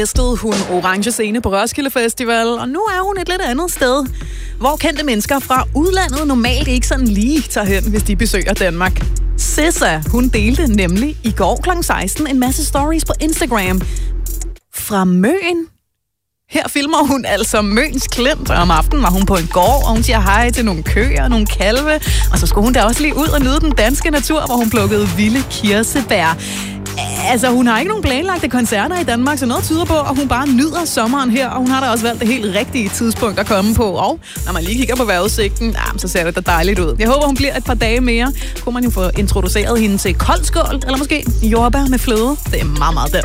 Festede hun orange scene på Roskilde Festival, og nu er hun et lidt andet sted, hvor kendte mennesker fra udlandet normalt ikke sådan lige tager hen, hvis de besøger Danmark. SZA, hun delte nemlig i går kl. 16 en masse stories på Instagram fra Møn. Her filmer hun altså Møns Klint, og om aftenen var hun på en gård, og hun siger hej til nogle køer og nogle kalve. Og så skulle hun da også lige ud og nyde den danske natur, hvor hun plukkede vilde kirsebær. Altså, hun har ikke nogen planlagte koncerter i Danmark, så noget tyder på, at hun bare nyder sommeren her, og hun har da også valgt det helt rigtige tidspunkt at komme på. Og når man lige kigger på vejrudsigten, så ser det da dejligt ud. Jeg håber, hun bliver et par dage mere. Kunne man jo få introduceret hende til koldskål, eller måske jordbær med fløde. Det er meget, meget